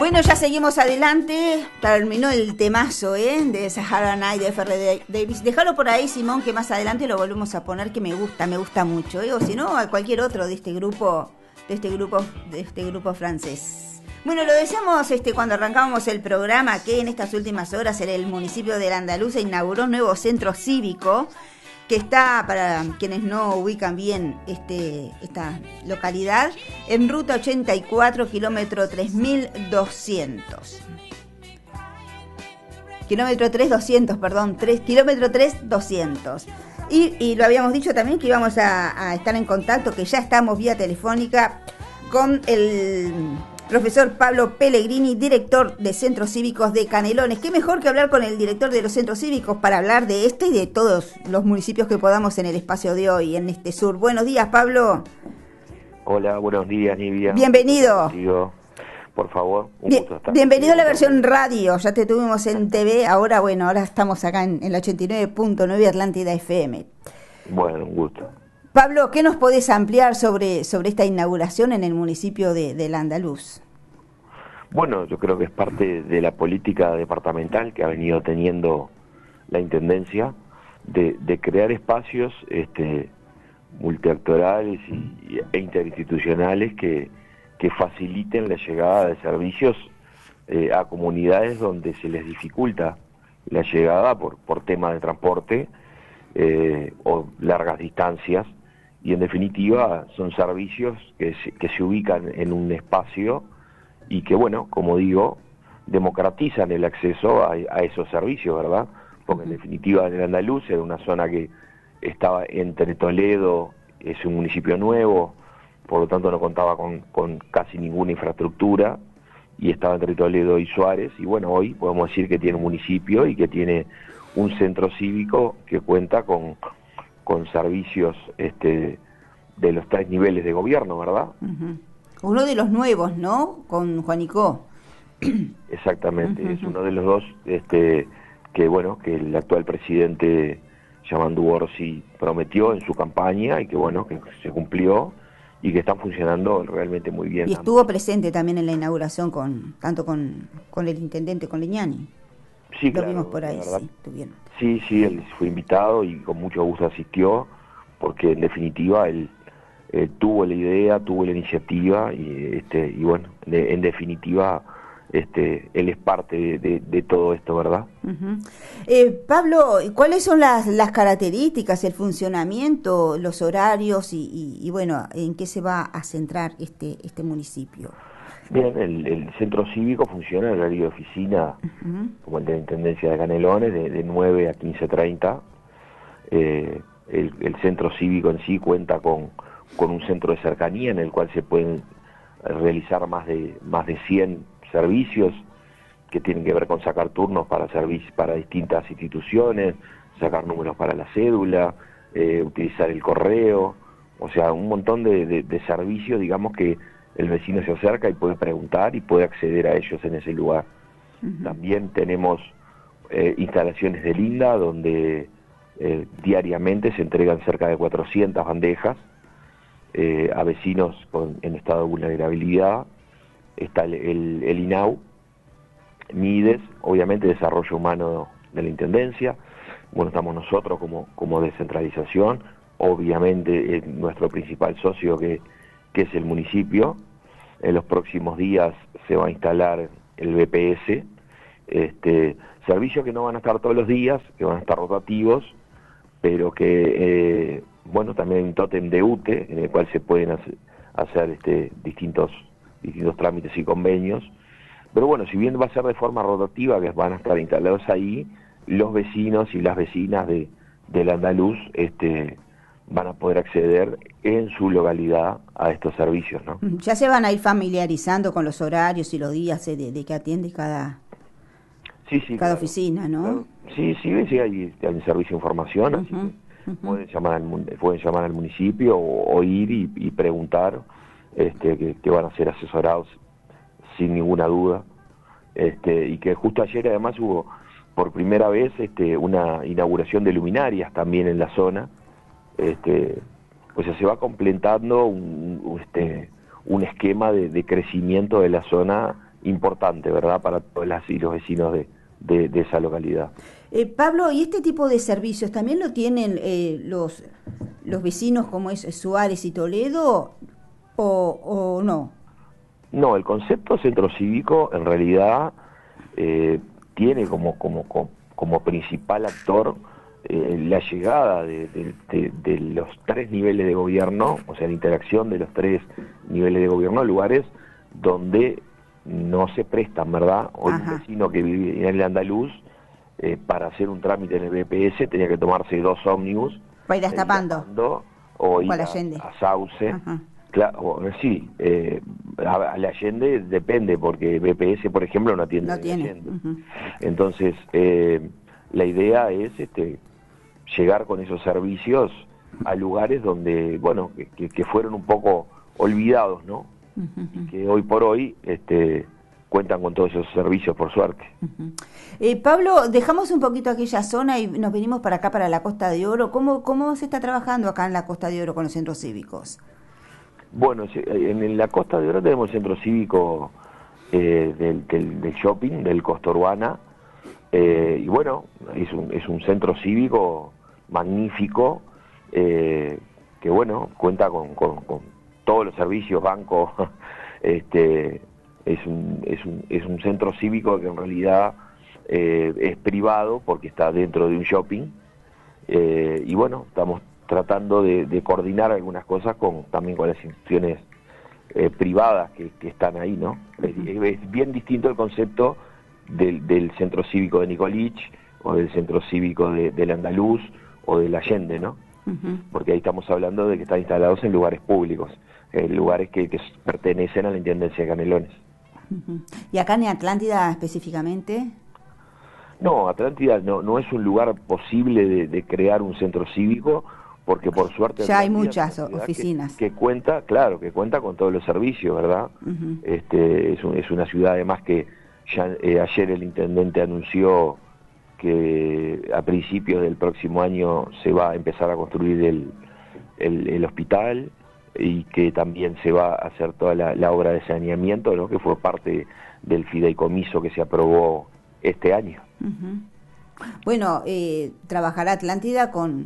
Bueno, ya seguimos adelante. Terminó el temazo, de Sahara Night de F.R. Davis. Déjalo por ahí, Simón, que más adelante lo volvemos a poner, que me gusta mucho, o si no, a cualquier otro de este grupo francés. Bueno, lo decíamos cuando arrancábamos el programa, que en estas últimas horas en el municipio de Landaluz se inauguró un nuevo centro cívico que está, para quienes no ubican bien esta localidad, en ruta 84, kilómetro 3200. Kilómetro 3200, perdón, kilómetro 3200. Y lo habíamos dicho también que íbamos a estar en contacto, que ya estamos vía telefónica con el profesor Pablo Pellegrini, director de Centros Cívicos de Canelones. Qué mejor que hablar con el director de los Centros Cívicos para hablar de y de todos los municipios que podamos en el espacio de hoy, en este sur. Buenos días, Pablo. Hola, buenos días, Nivia. Bienvenido. Por favor, un gusto estar. Bienvenido a la versión radio. Ya te tuvimos en TV, ahora estamos acá en la 89.9 Atlántida FM. Bueno, un gusto. Pablo, ¿qué nos podés ampliar sobre esta inauguración en el municipio de Landaluz? Bueno, yo creo que es parte de la política departamental que ha venido teniendo la Intendencia de crear espacios multiactorales e interinstitucionales que faciliten la llegada de servicios a comunidades donde se les dificulta la llegada por temas de transporte o largas distancias. Y en definitiva son servicios que se ubican en un espacio y que, bueno, como digo, democratizan el acceso a esos servicios, ¿verdad? Porque en definitiva en el Andaluz era una zona que estaba entre Toledo, es un municipio nuevo, por lo tanto no contaba con casi ninguna infraestructura, y estaba entre Toledo y Suárez, y bueno, hoy podemos decir que tiene un municipio y que tiene un centro cívico que cuenta con servicios de los 3 niveles de gobierno, ¿verdad? Uh-huh. Uno de los nuevos, ¿no? Con Juanico. Exactamente, uh-huh. Es uno de los dos que el actual presidente Yamandu Orsi prometió en su campaña y que se cumplió y que están funcionando realmente muy bien. Y estuvo presente también en la inauguración tanto con el intendente, con Leñani. Sí, lo claro, vimos por ahí, verdad. sí, estuvieron. Sí, él fue invitado y con mucho gusto asistió, porque en definitiva él tuvo la idea, tuvo la iniciativa y en definitiva él es parte de todo esto, ¿verdad? Uh-huh. Pablo, ¿cuáles son las características, el funcionamiento, los horarios y en qué se va a centrar este municipio? Bien, el centro cívico funciona en horario de oficina, uh-huh, como el de la Intendencia de Canelones, de 9 a 15:30. El centro cívico en sí cuenta con un centro de cercanía en el cual se pueden realizar más de 100 servicios que tienen que ver con sacar turnos para distintas instituciones, sacar números para la cédula, utilizar el correo, o sea, un montón de servicios, digamos, que el vecino se acerca y puede preguntar y puede acceder a ellos en ese lugar. Uh-huh. También tenemos instalaciones de Linda, donde diariamente se entregan cerca de 400 bandejas a vecinos en estado de vulnerabilidad. Está el INAU, MIDES, obviamente Desarrollo Humano de la Intendencia. Bueno, estamos nosotros como descentralización, obviamente nuestro principal socio que es el municipio. En los próximos días se va a instalar el BPS, servicios que no van a estar todos los días, que van a estar rotativos, pero que, también hay un tótem de UTE, en el cual se pueden hacer distintos trámites y convenios. Pero bueno, si bien va a ser de forma rotativa, que van a estar instalados ahí, los vecinos y las vecinas del Andaluz van a poder acceder en su localidad a estos servicios, ¿no? Ya se van a ir familiarizando con los horarios y los días de que atiende cada claro, oficina, ¿no? Claro. Sí, hay un servicio de información, así que pueden llamar al municipio o ir y preguntar, que van a ser asesorados sin ninguna duda, y que justo ayer además hubo por primera vez una inauguración de luminarias también en la zona. O sea, se va completando un esquema de crecimiento de la zona importante, ¿verdad?, para todas las y los vecinos de esa localidad. Pablo, ¿y este tipo de servicios también lo tienen los vecinos como es Suárez y Toledo o no? No, el concepto centro cívico en realidad tiene como principal actor la llegada de los tres niveles de gobierno, o sea, la interacción de los tres niveles de gobierno a lugares donde no se prestan, ¿verdad? Hoy un vecino que vive en el Andaluz, para hacer un trámite en el BPS tenía que tomarse 2 ómnibus para ir hasta Pando o ir Allende. a Sauce. Claro, sí, a la Allende depende, porque BPS, por ejemplo, no atiende. No tiene. Allende. Entonces, la idea es llegar con esos servicios a lugares donde, bueno, que fueron un poco olvidados, ¿no? Y que hoy por hoy cuentan con todos esos servicios, por suerte. Pablo, dejamos un poquito aquella zona y nos venimos para acá, para la Costa de Oro. ¿Cómo se está trabajando acá en la Costa de Oro con los centros cívicos? Bueno, en la Costa de Oro tenemos el centro cívico del shopping, del Costa Urbana, y bueno, es un centro cívico magnífico, que bueno, cuenta con todos los servicios, banco, es un centro cívico que en realidad es privado porque está dentro de un shopping, y bueno, estamos tratando de coordinar algunas cosas también con las instituciones privadas que están ahí, ¿no? Es bien distinto el concepto del centro cívico de Nicolich o del centro cívico del Andaluz o del Allende, ¿no? Porque ahí estamos hablando de que están instalados en lugares públicos, lugares que pertenecen a la Intendencia de Canelones. ¿Y acá en Atlántida específicamente? No, Atlántida no es un lugar posible de crear un centro cívico, porque por suerte ya hay muchas oficinas que cuenta, claro, que cuenta con todos los servicios, ¿verdad? Es una ciudad además que ya ayer el intendente anunció que a principios del próximo año se va a empezar a construir el hospital, y que también se va a hacer toda la obra de saneamiento, ¿no?, que fue parte del fideicomiso que se aprobó este año. Bueno, trabajará Atlántida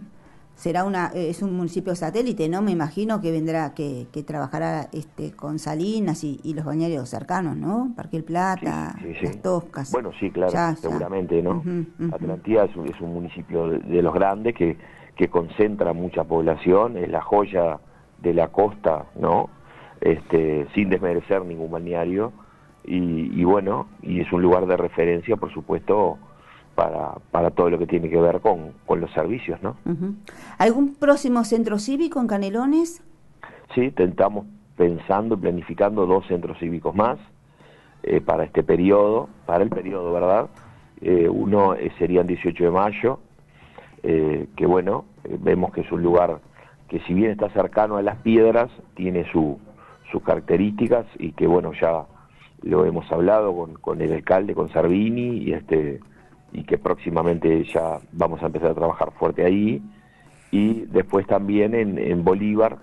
es un municipio satélite, ¿no? Me imagino que vendrá, que trabajará con Salinas y los balnearios cercanos, ¿no? Parque El Plata, sí. Las Toscas. Bueno, sí, claro, seguramente, ¿no? Atlántida es un municipio de los grandes que concentra mucha población, es la joya de la costa, ¿no? Sin desmerecer ningún balneario, y bueno, y es un lugar de referencia, por supuesto, para todo lo que tiene que ver con los servicios, ¿no? ¿Algún próximo centro cívico en Canelones? Sí, estamos pensando y planificando 2 centros cívicos más para el periodo, ¿verdad? Uno sería en 18 de mayo, que bueno, vemos que es un lugar que, si bien está cercano a Las Piedras, tiene sus características, y que bueno, ya lo hemos hablado con el alcalde, con Servini, y que próximamente ya vamos a empezar a trabajar fuerte ahí. Y después también en Bolívar,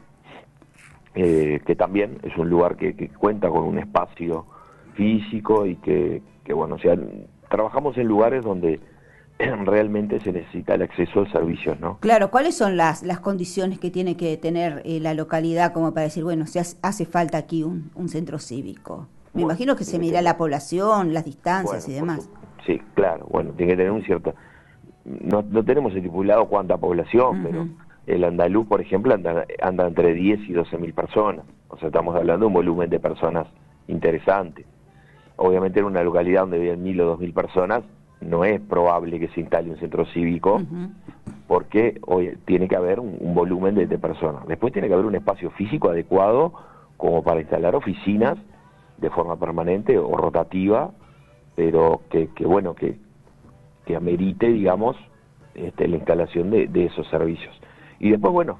que también es un lugar que cuenta con un espacio físico, y que bueno, o sea, trabajamos en lugares donde realmente se necesita el acceso a servicios, ¿no? Claro, ¿cuáles son las condiciones que tiene que tener la localidad como para decir, bueno, se hace falta aquí un centro cívico? Me imagino que se mira la población, las distancias y demás. Sí, claro, bueno, tiene que tener un cierto... No tenemos estipulado cuánta población, pero el Andaluz, por ejemplo, anda entre 10 y 12.000 personas. O sea, estamos hablando de un volumen de personas interesante. Obviamente en una localidad donde viven 1.000 o 2.000 personas, no es probable que se instale un centro cívico, porque hoy tiene que haber un volumen de personas. Después tiene que haber un espacio físico adecuado como para instalar oficinas de forma permanente o rotativa, pero que amerite, digamos, la instalación de esos servicios. Y después, bueno,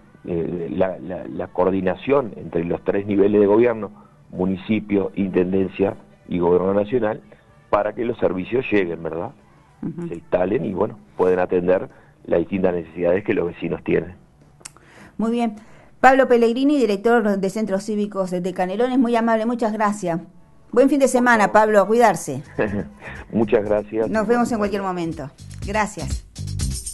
la coordinación entre los 3 niveles de gobierno, municipio, intendencia y gobierno nacional, para que los servicios lleguen, ¿verdad? Se instalen y, bueno, pueden atender las distintas necesidades que los vecinos tienen. Muy bien. Pablo Pellegrini, director de Centros Cívicos de Canelones, muy amable, muchas gracias. Buen fin de semana, Pablo, a cuidarse. Muchas gracias. Nos vemos en cualquier momento. Gracias.